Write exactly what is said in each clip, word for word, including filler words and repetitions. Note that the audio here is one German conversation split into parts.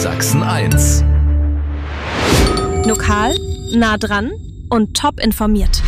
Sachsen eins. Lokal, nah dran und top informiert.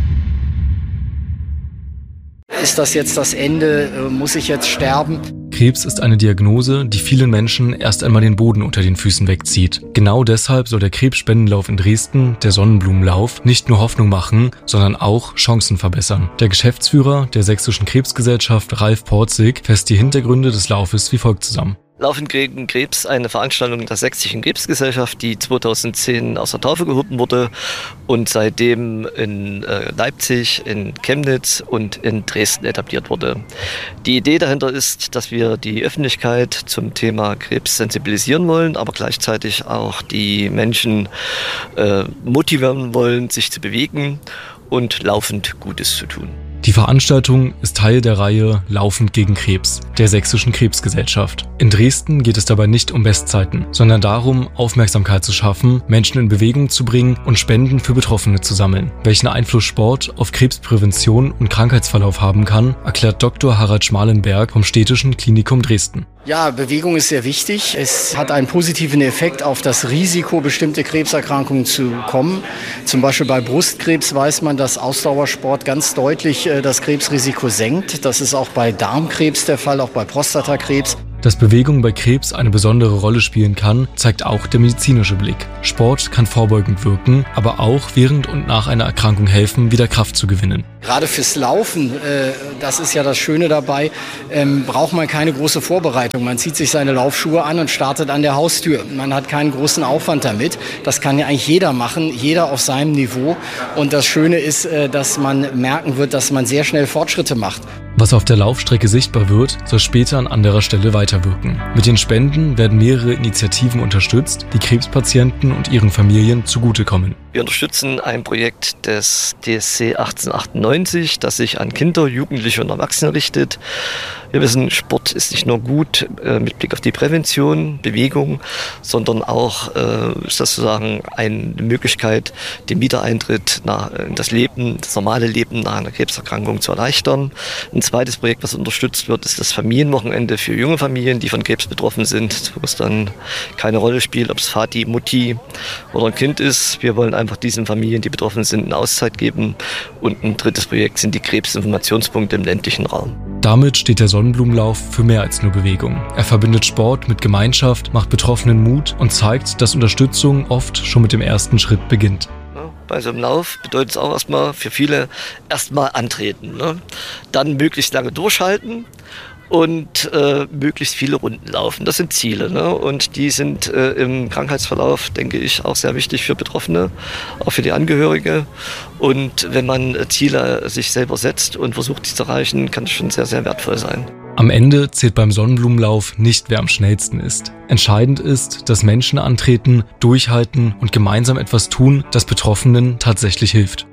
Ist das jetzt das Ende? Muss ich jetzt sterben? Krebs ist eine Diagnose, die vielen Menschen erst einmal den Boden unter den Füßen wegzieht. Genau deshalb soll der Krebsspendenlauf in Dresden, der Sonnenblumenlauf, nicht nur Hoffnung machen, sondern auch Chancen verbessern. Der Geschäftsführer der Sächsischen Krebsgesellschaft, Ralf Porzig, fasst die Hintergründe des Laufes wie folgt zusammen. Laufen gegen Krebs, eine Veranstaltung der Sächsischen Krebsgesellschaft, die zweitausendzehn aus der Taufe gehoben wurde und seitdem in äh, Leipzig, in Chemnitz und in Dresden etabliert wurde. Die Idee dahinter ist, dass wir die Öffentlichkeit zum Thema Krebs sensibilisieren wollen, aber gleichzeitig auch die Menschen äh, motivieren wollen, sich zu bewegen und laufend Gutes zu tun. Die Veranstaltung ist Teil der Reihe Laufend gegen Krebs, der Sächsischen Krebsgesellschaft. In Dresden geht es dabei nicht um Bestzeiten, sondern darum, Aufmerksamkeit zu schaffen, Menschen in Bewegung zu bringen und Spenden für Betroffene zu sammeln. Welchen Einfluss Sport auf Krebsprävention und Krankheitsverlauf haben kann, erklärt Doktor Harald Schmalenberg vom Städtischen Klinikum Dresden. Ja, Bewegung ist sehr wichtig. Es hat einen positiven Effekt auf das Risiko, bestimmte Krebserkrankungen zu bekommen. Zum Beispiel bei Brustkrebs weiß man, dass Ausdauersport ganz deutlich äh, das Krebsrisiko senkt. Das ist auch bei Darmkrebs der Fall, auch bei Prostatakrebs. Dass Bewegung bei Krebs eine besondere Rolle spielen kann, zeigt auch der medizinische Blick. Sport kann vorbeugend wirken, aber auch während und nach einer Erkrankung helfen, wieder Kraft zu gewinnen. Gerade fürs Laufen, äh, das ist ja das Schöne dabei, ähm, braucht man keine große Vorbereitung. Man zieht sich seine Laufschuhe an und startet an der Haustür. Man hat keinen großen Aufwand damit. Das kann ja eigentlich jeder machen, jeder auf seinem Niveau. Und das Schöne ist, äh, dass man merken wird, dass man sehr schnell Fortschritte macht. Was auf der Laufstrecke sichtbar wird, soll später an anderer Stelle weiterwirken. Mit den Spenden werden mehrere Initiativen unterstützt, die Krebspatienten und ihren Familien zugutekommen. Wir unterstützen ein Projekt des D S C achtzehnhundertachtundneunzig, das sich an Kinder, Jugendliche und Erwachsene richtet. Wir wissen, Sport ist nicht nur gut äh, mit Blick auf die Prävention, Bewegung, sondern auch äh, ist das sozusagen eine Möglichkeit, den Wiedereintritt nach, in das Leben, das normale Leben nach einer Krebserkrankung zu erleichtern. Ein zweites Projekt, was unterstützt wird, ist das Familienwochenende für junge Familien, die von Krebs betroffen sind, wo es dann keine Rolle spielt, ob es Vati, Mutti oder ein Kind ist. Wir wollen einfach diesen Familien, die betroffen sind, eine Auszeit geben. Und ein drittes Projekt sind die Krebsinformationspunkte im ländlichen Raum. Damit steht der Sonnenblumenlauf für mehr als nur Bewegung. Er verbindet Sport mit Gemeinschaft, macht Betroffenen Mut und zeigt, dass Unterstützung oft schon mit dem ersten Schritt beginnt. Bei so einem Lauf bedeutet es auch erstmal für viele erstmal antreten, ne? Dann möglichst lange durchhalten und äh, möglichst viele Runden laufen. Das sind Ziele, ne? Und die sind äh, im Krankheitsverlauf, denke ich, auch sehr wichtig für Betroffene, auch für die Angehörige. Und wenn man Ziele sich selber setzt und versucht, die zu erreichen, kann es schon sehr, sehr wertvoll sein. Am Ende zählt beim Sonnenblumenlauf nicht, wer am schnellsten ist. Entscheidend ist, dass Menschen antreten, durchhalten und gemeinsam etwas tun, das Betroffenen tatsächlich hilft.